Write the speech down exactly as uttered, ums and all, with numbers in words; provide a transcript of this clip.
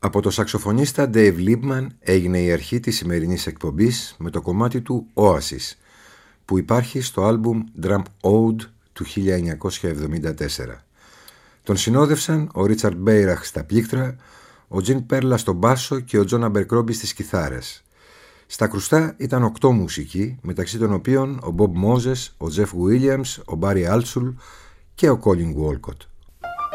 Από το σαξοφωνίστα Dave Liebman έγινε η αρχή της σημερινής εκπομπής με το κομμάτι του Oasis, που υπάρχει στο άλμπουμ Drum Ode του χίλια εννιακόσια εβδομήντα τέσσερα. Τον συνόδευσαν ο Ρίτσαρντ Μπέιραχ στα πλήκτρα, ο Τζιν Πέρλα στον μπάσο και ο Τζον Αμπερκρόμπι στις κιθάρες. Στα κρουστά ήταν οκτώ μουσικοί, μεταξύ των οποίων ο Μπομπ Μόζες, ο Τζεφ Γουίλιαμς, ο Μπάρι Άλτσουλ και ο Κόλιν Γουόλκοτ.